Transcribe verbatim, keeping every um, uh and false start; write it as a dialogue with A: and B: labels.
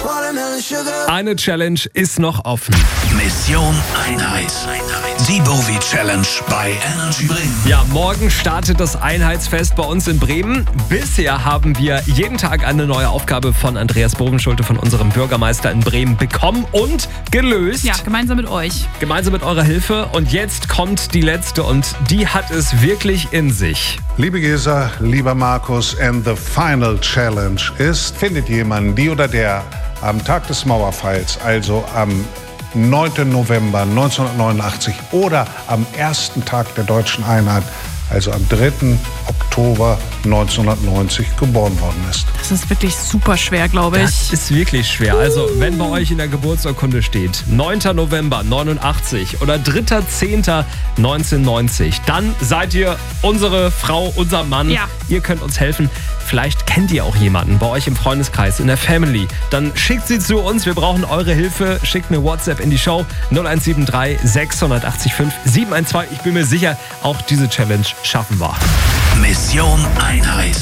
A: Eine Challenge ist noch offen.
B: Mission Einheit. Die Bowie Challenge bei Energy Bremen.
A: Ja, morgen startet das Einheitsfest bei uns in Bremen. Bisher haben wir jeden Tag eine neue Aufgabe von Andreas Bovenschulte, von unserem Bürgermeister in Bremen, bekommen und gelöst.
C: Ja, gemeinsam mit euch.
A: Gemeinsam mit eurer Hilfe. Und jetzt kommt die letzte und die hat es wirklich in sich.
D: Liebe Gesa, lieber Markus, and the final challenge ist, findet jemanden, die oder der am Tag des Mauerfalls, also am neunten November neunzehnhundertneunundachtzig oder am ersten Tag der deutschen Einheit, also am dritten Oktober neunzehnhundertneunzig geboren worden ist.
C: Das ist wirklich super schwer, glaube ich.
A: Das ist wirklich schwer. Also, wenn bei euch in der Geburtsurkunde steht neunten November neunundachtzig oder dritter zehnter neunzehnhundertneunzig, dann seid ihr unsere Frau, unser Mann.
C: Ja.
A: Ihr könnt uns helfen. Vielleicht kennt ihr auch jemanden bei euch im Freundeskreis, in der Family. Dann schickt sie zu uns. Wir brauchen eure Hilfe. Schickt eine WhatsApp in die Show null eins sieben drei sechs acht fünf sieben eins zwei. Ich bin mir sicher, auch diese Challenge schaffen wir.
B: Mission Einheit.